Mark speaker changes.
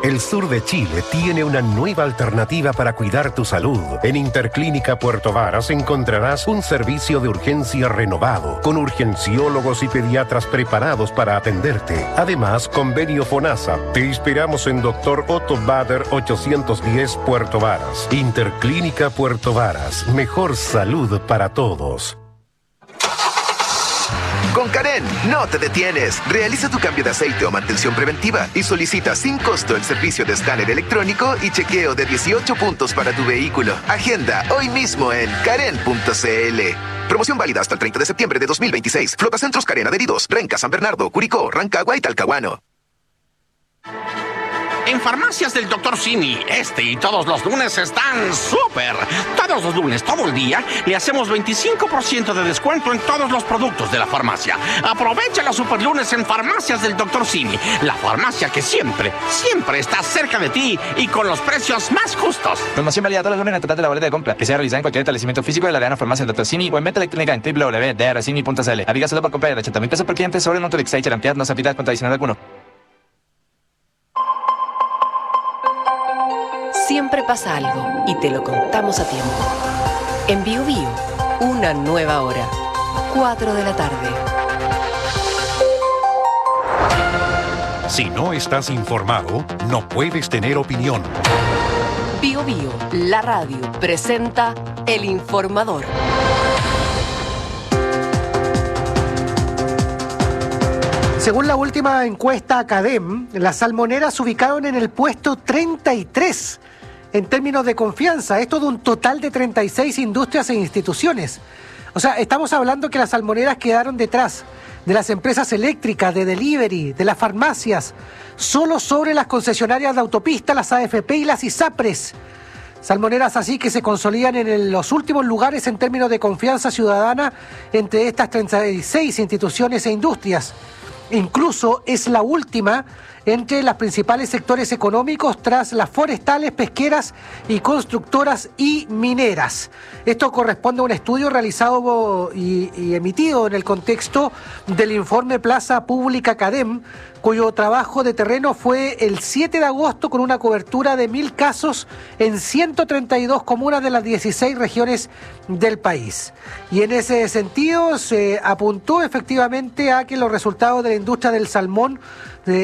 Speaker 1: El sur de Chile tiene una nueva alternativa para cuidar tu salud. En Interclínica Puerto Varas encontrarás un servicio de urgencia renovado, con urgenciólogos y pediatras preparados para atenderte. Además, convenio FONASA. Te esperamos en Dr. Otto Bader 810 Puerto Varas. Interclínica Puerto Varas. Mejor salud para todos.
Speaker 2: Con Karen, no te detienes. Realiza tu cambio de aceite o mantención preventiva y solicita sin costo el servicio de escáner electrónico y chequeo de 18 puntos para tu vehículo. Agenda hoy mismo en karen.cl. Promoción válida hasta el 30 de septiembre de 2026. Flotacentros Karen adheridos. Renca, San Bernardo, Curicó, Rancagua y Talcahuano.
Speaker 3: En Farmacias del Dr. Simi, y todos los lunes están súper. Todos los lunes, todo el día, le hacemos 25% de descuento en todos los productos de la farmacia. Aprovecha los super lunes en Farmacias del Dr. Simi, la farmacia que siempre está cerca de ti y con los precios más justos.
Speaker 4: Promoción válida todos los lunes en el total de la boleta de compra, que sea realizada en cualquier establecimiento físico de la Reana Farmacia del Dr. Simi o en venta electrónica en www.drcimi.cl. Aplica solo por compra de 80.000 pesos por cliente sobre el monto de Exchange Ampliad, no se aplica con adicional alguno.
Speaker 5: Siempre pasa algo y te lo contamos a tiempo. En Bio Bio, una nueva hora. 4 de la tarde.
Speaker 1: Si no estás informado, no puedes tener opinión.
Speaker 5: Bio Bio, la radio, presenta El Informador.
Speaker 6: Según la última encuesta Academ, las salmoneras se ubicaron en el puesto 33 en términos de confianza. Esto de un total de 36 industrias e instituciones. O sea, estamos hablando que las salmoneras quedaron detrás de las empresas eléctricas, de delivery, de las farmacias, solo sobre las concesionarias de autopista, las AFP y las ISAPRES. Salmoneras así que se consolidan en los últimos lugares en términos de confianza ciudadana entre estas 36 instituciones e industrias. Incluso es la última entre los principales sectores económicos tras las forestales, pesqueras y constructoras y mineras. Esto corresponde a un estudio realizado y emitido en el contexto del informe Plaza Pública Academ, cuyo trabajo de terreno fue el 7 de agosto con una cobertura de 1.000 casos en 132 comunas de las 16 regiones del país. Y en ese sentido se apuntó efectivamente a que los resultados de la industria del salmón